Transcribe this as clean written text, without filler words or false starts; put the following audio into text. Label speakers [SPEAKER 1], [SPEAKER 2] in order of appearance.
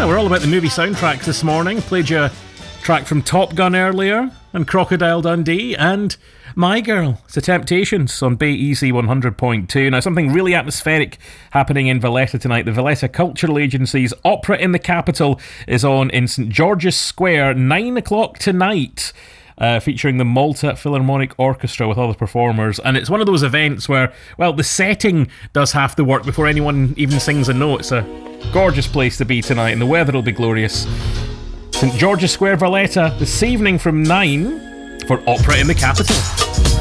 [SPEAKER 1] We're all about the movie soundtracks this morning. Played you a track from Top Gun earlier, and Crocodile Dundee, and My Girl. It's the Temptations on Bay Easy 100.2. Now, something really atmospheric happening in Valletta tonight. The Valletta Cultural Agency's Opera in the Capital is on in St George's Square, 9 o'clock tonight. Featuring the Malta Philharmonic Orchestra with other performers, and it's one of those events where, well, the setting does half the work before anyone even sings a note. It's a gorgeous place to be tonight, and the weather will be glorious. St George's Square, Valletta, this evening from 9 for Opera in the Capital.